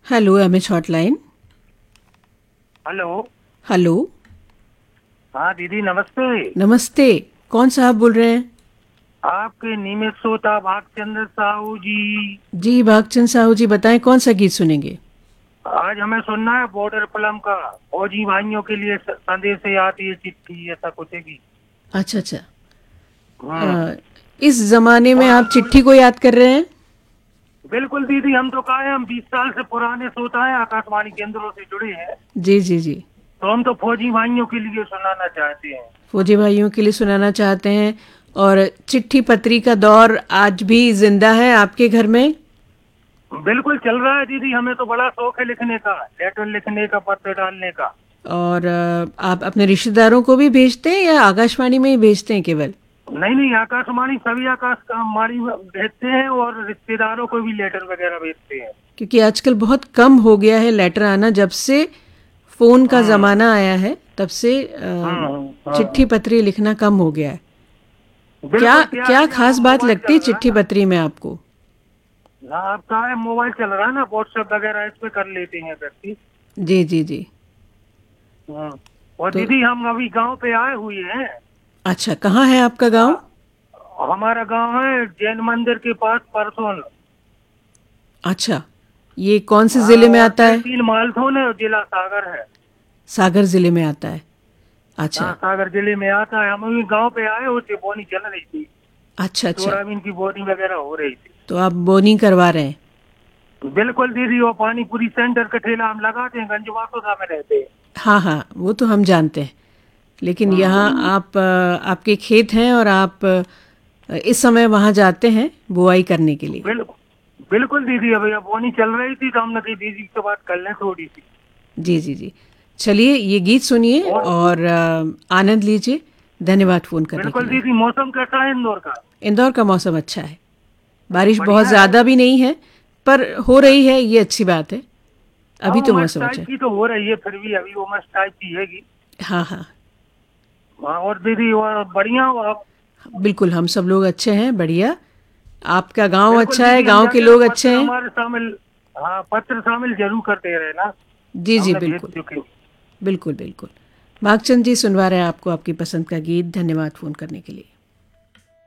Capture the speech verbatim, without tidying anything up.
Hello M H hotline. Hello. Hello. हाँ दीदी नमस्ते। नमस्ते। कौन साहब बोल रहे हैं? आपके नियमित श्रोता भागचंद्र साहू जी। जी भागचंद साहू जी, बताएं कौन सा गीत सुनेंगे? आज हमें सुनना है बॉर्डर फिल्म का, फौजी भाइयों के लिए स- संदेश से आती है चिट्ठी, ऐसा कुछ है की। अच्छा अच्छा। हम्म। अ, इस जमाने में और आप हम बोल चिट्ठी को याद कर रहे हैं? बिल्कुल दीदी, हम तो कायम बीस साल से पुराने श्रोता है, आकाशवाणी केंद्रों से जुड़े हैं। जी जी जी। तो हम तो फौजी भाइयों के लिए सुनाना चाहते हैं। फौजी भाइयों के लिए सुनाना चाहते हैं। और चिट्ठी पत्री का दौर आज भी जिंदा है आपके घर में? बिल्कुल चल रहा है दीदी, हमें तो बड़ा शौक है लिखने का, लेटर लिखने का, पत्र डालने का। और अ, आप अपने रिश्तेदारों को भी भेजते हैं या आकाशवाणी में ही भेजते हैं केवल? नहीं नहीं, आकाशवाणी सभी आकाशवाणी भेजते हैं और रिश्तेदारों को भी लेटर वगैरह भेजते हैं। क्योंकि आजकल बहुत कम हो गया है लेटर आना, जब से फोन का हम्म। जमाना आया है तब से अ, हम्म। चिट्ठी हाँ। पत्री लिखना कम हो गया है। क्या बिल्कुल, क्या क्या है कि अब खास बात मोबाइल लगती चल है रहा है चिट्ठी ना। पत्री में आपको? हाँ, अब क्या है, मोबाइल चल रहा है ना, व्हाट्सएप वगैरह इस पे कर लेते हैं व्यक्ति। जी जी जी। हम्म। और तो दीदी हम अभी गांव पे आए हुए हैं। अच्छा, कहाँ है आपका गांव? हाँ, हमारा गांव है जैन मंदिर के पास, परसोन। अच्छा, ये कौन से हाँ, जिले में और आता है? तहसील मालथोन है, जिला सागर है। सागर जिले में आता है। हाँ, अच्छा सागर जिले में आता है। हम अभी गांव पे आए हुए थे, बोनी चल रही थी, अच्छा अच्छा। सोयाबीन की बोनी वगैरह हो रही थी। तो आप बोनी करवा रहे हैं? बिल्कुल दीदी, वो पानी पूरी सेंटर का ठेला हम लगाते हैं, गंजवासोदा में रहते हैं। हाँ हाँ, वो तो हम जानते हैं। लेकिन यहाँ हम्म। आप अ, आपके खेत हैं और आप अ, इस समय वहाँ जाते हैं बुआई करने के लिए? बिल्कुल बिल्कुल दीदी, अभी अब बोनी चल रही थी तो हमने कही दीदी से बात कर लें थोड़ी सी। जी जी जी। चलिए, ये गीत सुनिए और और अ, आनंद लीजिए। धन्यवाद फ़ोन करने के बिल्कुल लिए। दीदी, मौसम कैसा है इंदौर का? इंदौर का मौसम अच्छा है। बारिश बहुत बढ़िया है। ज़्यादा भी नहीं है, पर हो रही है, ये अच्छी बात है। हाँ, अभी तो उमस मौसम अच्छा टाइप है। की तो हो रही है, फिर भी अभी उमस टाइप की है। हाँ हाँ। हाँ, और दीदी और बढ़िया हो आप? बिल्कुल, हम सब लोग अच्छे हैं, बढ़िया। आपका गांव बिल्कुल अच्छा है, दीदी, हम गांव के जाके लोग अच्छे पत्र हैं? हमारे शामिल, हाँ पत्र शामिल जरूर करते रहे ना। जी जी हमने भेज बिल्कुल। चुके। बिल्कुल बिल्कुल। भागचंद जी सुनवा रहे हैं आपको आपकी पसंद का गीत। धन्यवाद फ़ोन करने के लिए।